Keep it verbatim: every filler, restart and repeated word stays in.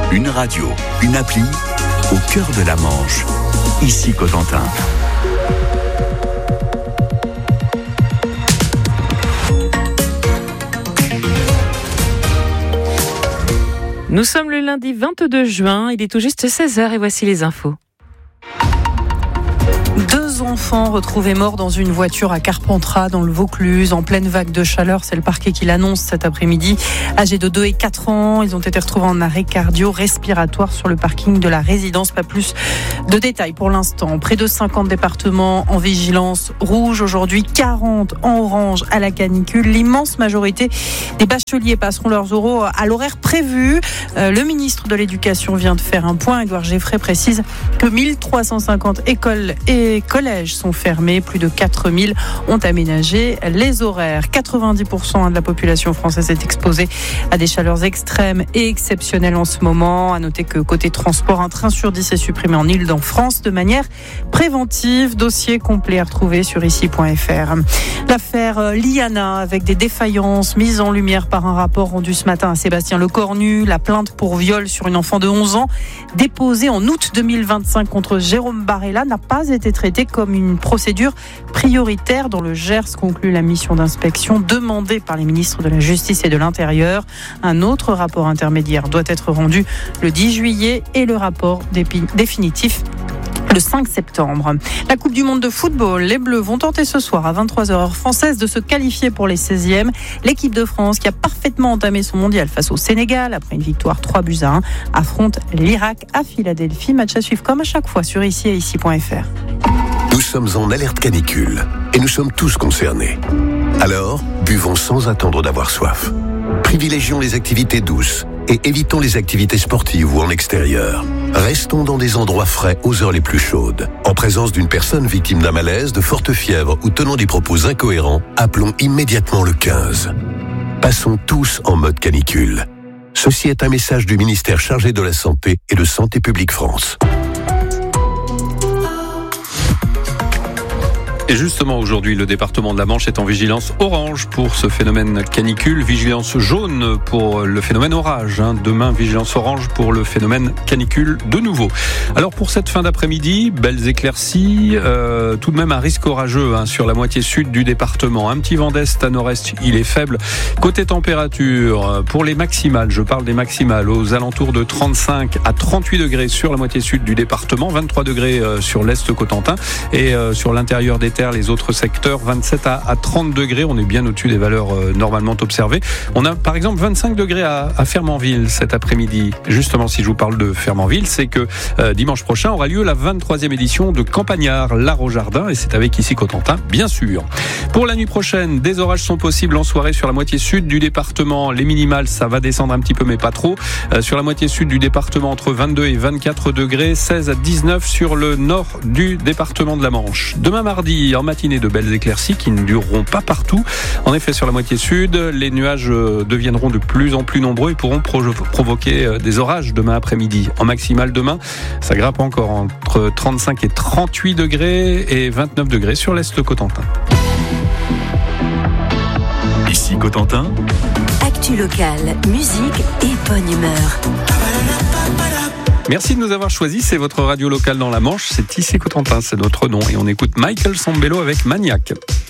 Une radio, une appli, au cœur de la Manche. Ici Cotentin. Nous sommes le lundi vingt-deux juin, il est tout juste seize heures et voici les infos. Deux enfants retrouvés morts dans une voiture à Carpentras, dans le Vaucluse, en pleine vague de chaleur. C'est le parquet qui l'annonce cet après-midi. Âgés de deux et quatre ans, ils ont été retrouvés en arrêt cardio-respiratoire sur le parking de la résidence. Pas plus de détails pour l'instant. Près de cinquante départements en vigilance rouge aujourd'hui, quarante en orange à la canicule. L'immense majorité des bacheliers passeront leurs oraux à l'horaire prévu. Euh, le ministre de l'Éducation vient de faire un point. Édouard Geffray précise que mille trois cent cinquante écoles et collèges sont fermés. Plus de quatre mille ont aménagé les horaires. quatre-vingt-dix pour cent de la population française est exposée à des chaleurs extrêmes et exceptionnelles en ce moment. À noter que côté transport, un train sur dix est supprimé en Île-de-France de manière préventive. Dossier complet à retrouver sur ici point f r. L'affaire Liana, avec des défaillances mises en lumière par un rapport rendu ce matin à Sébastien Lecornu. La plainte pour viol sur une enfant de onze ans déposée en août deux mille vingt-cinq contre Jérôme Barella n'a pas été traitée comme une procédure prioritaire dans le Gers, conclut la mission d'inspection demandée par les ministres de la Justice et de l'Intérieur. Un autre rapport intermédiaire doit être rendu le dix juillet et le rapport définitif le cinq septembre. La Coupe du Monde de football, les Bleus vont tenter ce soir à vingt-trois heures heure française de se qualifier pour les seizièmes. L'équipe de France, qui a parfaitement entamé son mondial face au Sénégal après une victoire trois buts à un, affronte l'Irak à Philadelphie. Match à suivre comme à chaque fois sur ici et ici point f r. Nous sommes en alerte canicule et nous sommes tous concernés. Alors, buvons sans attendre d'avoir soif. Privilégions les activités douces et évitons les activités sportives ou en extérieur. Restons dans des endroits frais aux heures les plus chaudes. En présence d'une personne victime d'un malaise, de forte fièvre ou tenant des propos incohérents, appelons immédiatement le quinze. Passons tous en mode canicule. Ceci est un message du ministère chargé de la Santé et de Santé publique France. Et justement, aujourd'hui, le département de la Manche est en vigilance orange pour ce phénomène canicule, vigilance jaune pour le phénomène orage. Hein. Demain, vigilance orange pour le phénomène canicule de nouveau. Alors, pour cette fin d'après-midi, belles éclaircies, euh, tout de même un risque orageux hein, sur la moitié sud du département. Un petit vent d'est à nord-est, il est faible. Côté température, pour les maximales, je parle des maximales, aux alentours de trente-cinq à trente-huit degrés sur la moitié sud du département, vingt-trois degrés euh, sur l'est Cotentin et euh, sur l'intérieur des les autres secteurs, vingt-sept à trente degrés. On est bien au-dessus des valeurs euh, normalement observées. On a par exemple vingt-cinq degrés à, à Fermanville cet après-midi. Justement, si je vous parle de Fermanville, c'est que euh, dimanche prochain aura lieu la vingt-troisième édition de Campagnard, l'art au jardin, et c'est avec ici Cotentin, bien sûr. Pour la nuit prochaine, des orages sont possibles en soirée sur la moitié sud du département. Les minimales, ça va descendre un petit peu, mais pas trop. Euh, sur la moitié sud du département, entre vingt-deux et vingt-quatre degrés, seize à dix-neuf sur le nord du département de la Manche. Demain mardi, en matinée, de belles éclaircies qui ne dureront pas partout. En effet, sur la moitié sud, les nuages deviendront de plus en plus nombreux et pourront pro- provoquer des orages demain après-midi. En maximale demain, ça grimpe encore entre trente-cinq et trente-huit degrés et vingt-neuf degrés sur l'est Cotentin. Ici Cotentin. Actu locale, musique et bonne humeur. Merci de nous avoir choisis, c'est votre radio locale dans la Manche, c'est ici Cotentin, c'est notre nom. Et on écoute Michael Sambello avec Maniac.